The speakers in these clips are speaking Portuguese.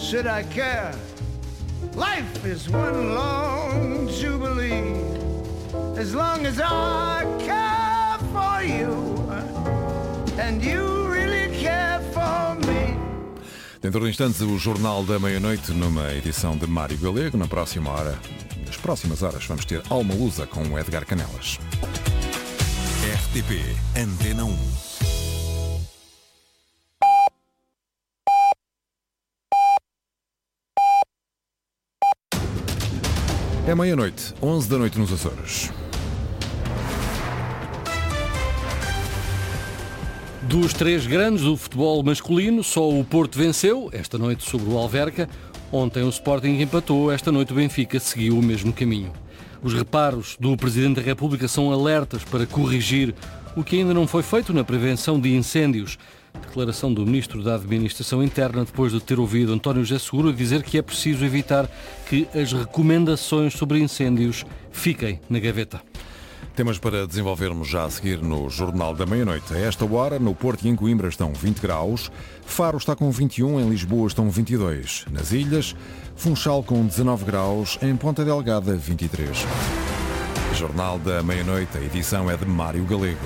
should I care? Life is one long jubilee. As long as I care for you, and you really care for me. Dentro de instantes, o Jornal da Meia-Noite, numa edição de Mário Galego. Nas próximas horas, vamos ter Alma Lusa com o Edgar Canelas. RTP Antena 1. É meia-noite, 11 da noite nos Açores. Dos três grandes do futebol masculino, só o Porto venceu, esta noite sobre o Alverca. Ontem o Sporting empatou, esta noite o Benfica seguiu o mesmo caminho. Os reparos do Presidente da República são alertas para corrigir o que ainda não foi feito na prevenção de incêndios. Declaração do Ministro da Administração Interna depois de ter ouvido António José Seguro dizer que é preciso evitar que as recomendações sobre incêndios fiquem na gaveta. Temas para desenvolvermos já a seguir no Jornal da Meia-Noite. A esta hora, no Porto e em Coimbra estão 20 graus, Faro está com 21, em Lisboa estão 22. Nas ilhas, Funchal com 19 graus, em Ponta Delgada 23. Jornal da Meia-Noite, a edição é de Mário Galego.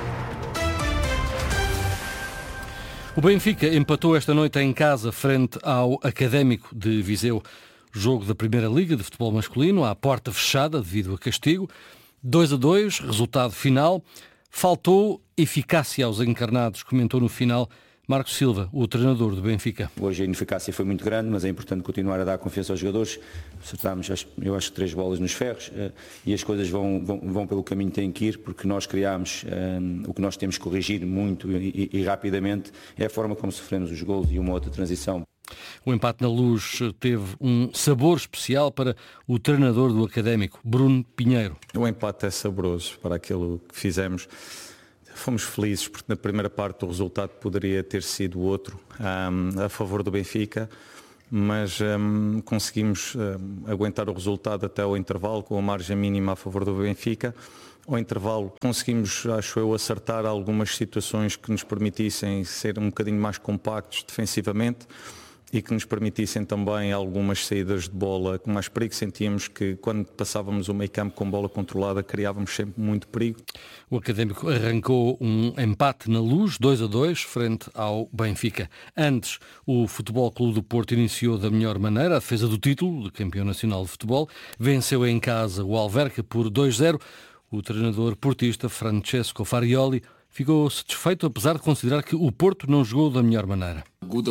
O Benfica empatou esta noite em casa frente ao Académico de Viseu. Jogo da Primeira Liga de Futebol Masculino, à porta fechada devido a castigo. 2-2, resultado final. Faltou eficácia aos encarnados, comentou no final Marcos Silva, o treinador do Benfica. Hoje a ineficácia foi muito grande, mas é importante continuar a dar confiança aos jogadores. Acertámos, eu acho que 3 bolas nos ferros e as coisas vão pelo caminho que têm que ir, porque nós criámos o que nós temos que corrigir muito e rapidamente é a forma como sofremos os golos e uma outra transição. O empate na Luz teve um sabor especial para o treinador do Académico, Bruno Pinheiro. O empate é saboroso para aquilo que fizemos. Fomos felizes porque na primeira parte o resultado poderia ter sido outro, a favor do Benfica, mas conseguimos aguentar o resultado até ao intervalo com a margem mínima a favor do Benfica. Ao intervalo conseguimos, acho eu, acertar algumas situações que nos permitissem ser um bocadinho mais compactos defensivamente e que nos permitissem também algumas saídas de bola com mais perigo. Sentíamos que quando passávamos o meio campo com bola controlada criávamos sempre muito perigo. O Académico arrancou um empate na Luz, 2-2, frente ao Benfica. Antes, o Futebol Clube do Porto iniciou da melhor maneira a defesa do título de campeão nacional de futebol. Venceu em casa o Alverca por 2-0. O treinador portista Francesco Farioli ficou satisfeito, apesar de considerar que o Porto não jogou da melhor maneira.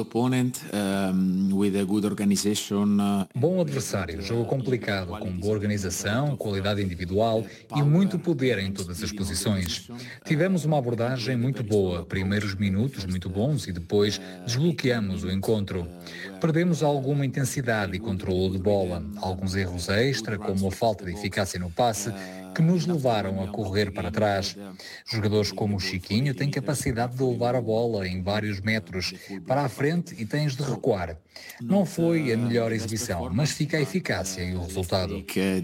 Bom adversário, jogo complicado, com boa organização, qualidade individual e muito poder em todas as posições. Tivemos uma abordagem muito boa, primeiros minutos muito bons e depois desbloqueamos o encontro. Perdemos alguma intensidade e controle de bola, alguns erros extra, como a falta de eficácia no passe, que nos levaram a correr para trás. Jogadores como o Chiquinho têm capacidade de levar a bola em vários metros para a frente e tens de recuar. Não foi a melhor exibição, mas fica a eficácia e o resultado.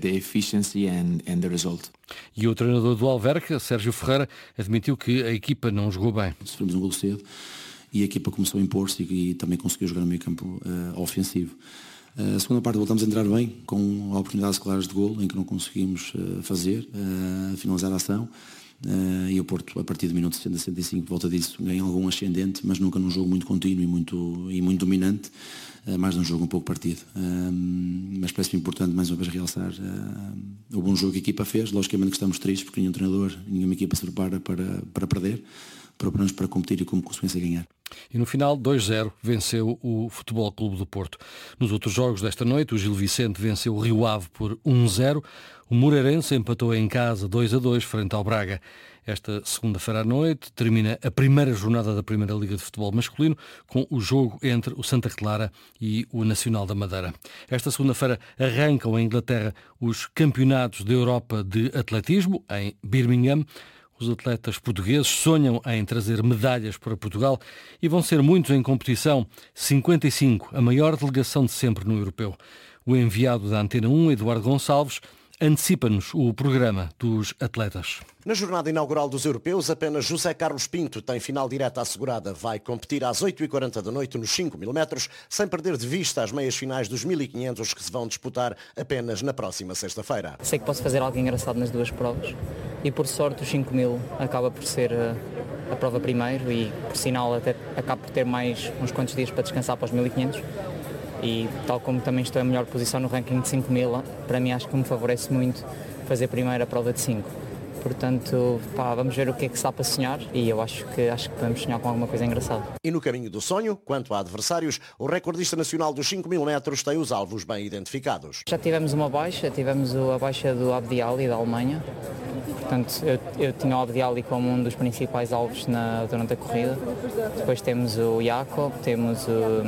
E o treinador do Alverca, Sérgio Ferreira, admitiu que a equipa não jogou bem. Sofremos um golo cedo e a equipa começou a impor-se e também conseguiu jogar no meio campo ofensivo. A segunda parte voltamos a entrar bem, com oportunidades claras de golo, em que não conseguimos finalizar a ação. E o Porto, a partir do minuto 60-65, volta disso, ganha algum ascendente, mas nunca num jogo muito contínuo e muito dominante, mais num jogo um pouco partido. Mas parece-me importante, mais uma vez, realçar o bom jogo que a equipa fez. Logicamente que estamos tristes, porque nenhum treinador, nenhuma equipa se prepara para perder, procuram-nos para competir e, como consequência, ganhar. E no final, 2-0, venceu o Futebol Clube do Porto. Nos outros jogos desta noite, o Gil Vicente venceu o Rio Ave por 1-0. O Moreirense empatou em casa 2-2 frente ao Braga. Esta segunda-feira à noite termina a primeira jornada da Primeira Liga de Futebol Masculino com o jogo entre o Santa Clara e o Nacional da Madeira. Esta segunda-feira arrancam em Inglaterra os campeonatos da Europa de atletismo em Birmingham. Os atletas portugueses sonham em trazer medalhas para Portugal e vão ser muitos em competição. 55, a maior delegação de sempre no europeu. O enviado da Antena 1, Eduardo Gonçalves, antecipa-nos o programa dos atletas. Na jornada inaugural dos europeus, apenas José Carlos Pinto tem final direta assegurada. Vai competir às 8h40 da noite nos 5.000 metros, sem perder de vista as meias finais dos 1.500 que se vão disputar apenas na próxima sexta-feira. Sei que posso fazer algo engraçado nas duas provas e, por sorte, os 5.000 acaba por ser a prova primeiro e, por sinal, até acabo por ter mais uns quantos dias para descansar para os 1.500. E tal como também estou em melhor posição no ranking de 5.000, para mim acho que me favorece muito fazer primeiro a prova de 5. Portanto, vamos ver o que é que está para sonhar e eu acho que podemos sonhar com alguma coisa engraçada. E no caminho do sonho, quanto a adversários, o recordista nacional dos 5.000 metros tem os alvos bem identificados. Já tivemos uma baixa, tivemos a baixa do Abdi Ali da Alemanha. Portanto, eu tinha o Abdi Ali como um dos principais alvos durante a corrida. Depois temos o Jacob, temos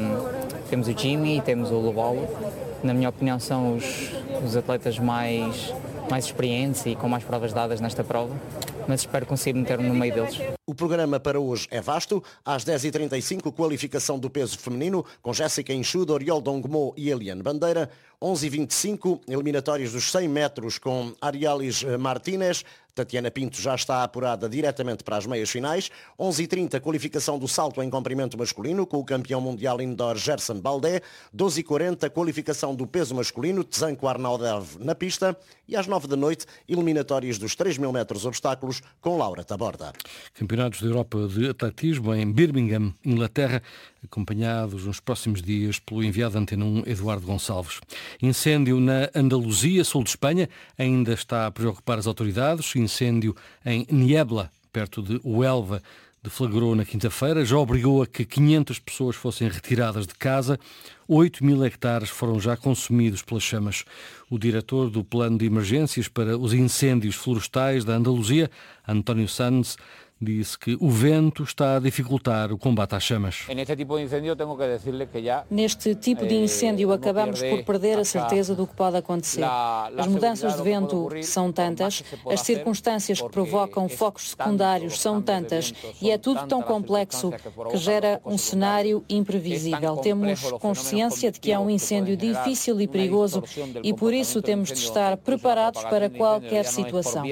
o Jimmy e temos o Lobalo. Na minha opinião são os atletas mais experientes e com mais provas dadas nesta prova, mas espero conseguir meter-me no meio deles. O programa para hoje é vasto. Às 10h35, qualificação do peso feminino, com Jéssica Enxuda, Oriol Dongmo e Eliane Bandeira. 11h25, eliminatórios dos 100 metros com Arialis Martínez. Tatiana Pinto já está apurada diretamente para as meias finais. 11h30, qualificação do salto em comprimento masculino com o campeão mundial indoor Gerson Baldé. 12h40, qualificação do peso masculino, Tzanko Arnaudev na pista. E às 9 da noite, eliminatórios dos 3.000 metros obstáculos com Laura Taborda. Campeonatos da Europa de Atletismo em Birmingham, Inglaterra, acompanhados nos próximos dias pelo enviado da Antena 1, Eduardo Gonçalves. Incêndio na Andaluzia, sul de Espanha, ainda está a preocupar as autoridades. Incêndio em Niebla, perto de Huelva, deflagrou na quinta-feira, já obrigou a que 500 pessoas fossem retiradas de casa. 8.000 hectares foram já consumidos pelas chamas. O diretor do Plano de Emergências para os Incêndios Florestais da Andaluzia, António Sanz, disse que o vento está a dificultar o combate às chamas. Neste tipo de incêndio acabamos por perder a certeza do que pode acontecer. As mudanças de vento são tantas, as circunstâncias que provocam focos secundários são tantas e é tudo tão complexo que gera um cenário imprevisível. Temos consciência de que é um incêndio difícil e perigoso e por isso temos de estar preparados para qualquer situação.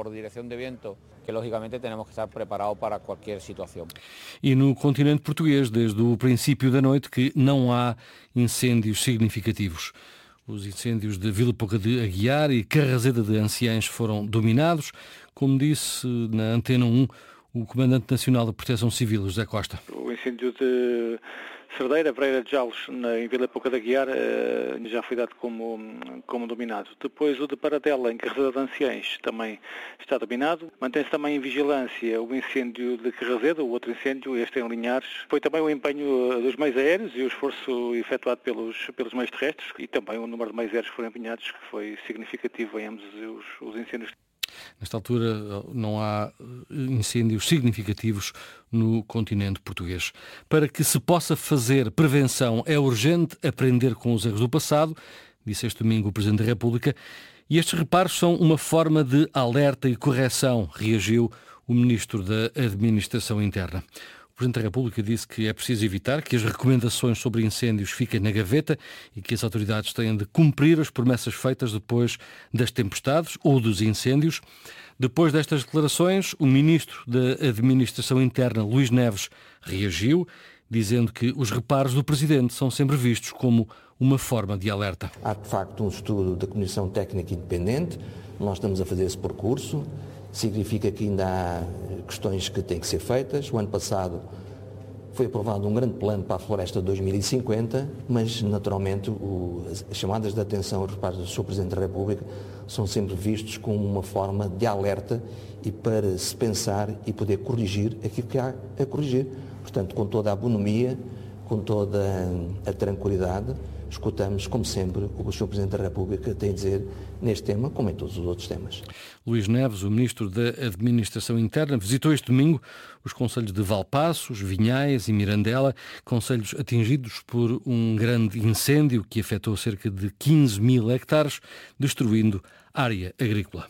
Que lógicamente temos que estar preparados para qualquer situação. E no continente português, desde o princípio da noite, que não há incêndios significativos. Os incêndios de Vila Pouca de Aguiar e Carraseda de Anciães foram dominados, como disse na Antena 1 o Comandante Nacional da Proteção Civil, José Costa. O incêndio de Cerdeira, Breira de Jalos, em Vila Pouca de Aguiar, já foi dado como dominado. Depois o de Paradela, em Carraseda de Anciães, também está dominado. Mantém-se também em vigilância o incêndio de Carraseda, o outro incêndio, este em Linhares. Foi também o empenho dos meios aéreos e o esforço efetuado pelos meios terrestres e também o número de meios aéreos que foram empenhados, que foi significativo em ambos os incêndios. Nesta altura não há incêndios significativos no continente português. Para que se possa fazer prevenção é urgente aprender com os erros do passado, disse este domingo o Presidente da República, e estes reparos são uma forma de alerta e correção, reagiu o Ministro da Administração Interna. O Presidente da República disse que é preciso evitar que as recomendações sobre incêndios fiquem na gaveta e que as autoridades têm de cumprir as promessas feitas depois das tempestades ou dos incêndios. Depois destas declarações, o Ministro da Administração Interna, Luís Neves, reagiu, dizendo que os reparos do Presidente são sempre vistos como uma forma de alerta. Há, de facto, um estudo da Comissão Técnica Independente, nós estamos a fazer esse percurso. Significa que ainda há questões que têm que ser feitas. O ano passado foi aprovado um grande plano para a floresta 2050, mas naturalmente as chamadas de atenção aos reparos do Sr. Presidente da República são sempre vistos como uma forma de alerta e para se pensar e poder corrigir aquilo que há a corrigir. Portanto, com toda a bonomia, com toda a tranquilidade, escutamos, como sempre, o Sr. Presidente da República tem a dizer neste tema, como em todos os outros temas. Luís Neves, o Ministro da Administração Interna, visitou este domingo os concelhos de Valpaços, Vinhais e Mirandela, concelhos atingidos por um grande incêndio que afetou cerca de 15.000 hectares, destruindo área agrícola.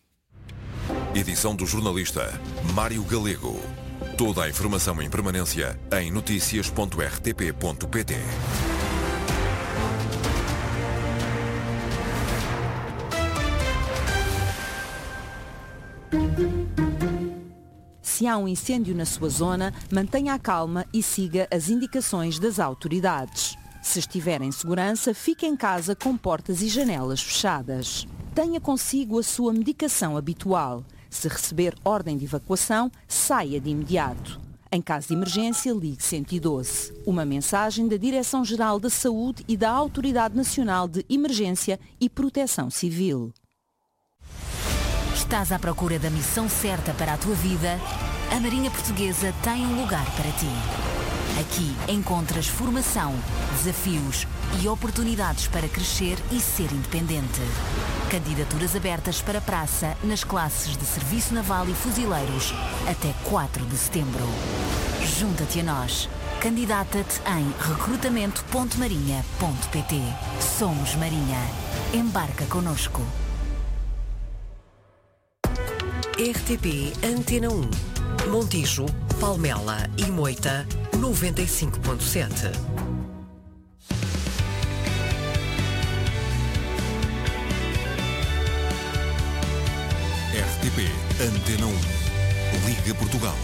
Edição do jornalista Mário Galego. Toda a informação em permanência em noticias.rtp.pt. Se há um incêndio na sua zona, mantenha a calma e siga as indicações das autoridades. Se estiver em segurança, fique em casa com portas e janelas fechadas. Tenha consigo a sua medicação habitual. Se receber ordem de evacuação, saia de imediato. Em caso de emergência, ligue 112. Uma mensagem da Direção-Geral da Saúde e da Autoridade Nacional de Emergência e Proteção Civil. Estás à procura da missão certa para a tua vida? A Marinha Portuguesa tem um lugar para ti. Aqui encontras formação, desafios e oportunidades para crescer e ser independente. Candidaturas abertas para praça nas classes de Serviço Naval e Fuzileiros até 4 de setembro. Junta-te a nós. Candidata-te em recrutamento.marinha.pt. Somos Marinha. Embarca connosco. RTP Antena 1. Montijo, Palmela e Moita 95.7. RTP Antena 1. Liga Portugal.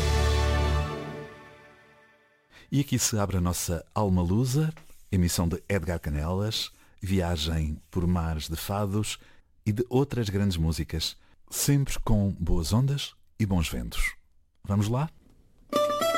E aqui se abre a nossa Alma Lusa, emissão de Edgar Canelas, viagem por mares de fados e de outras grandes músicas, sempre com boas ondas e bons ventos. Vamos lá?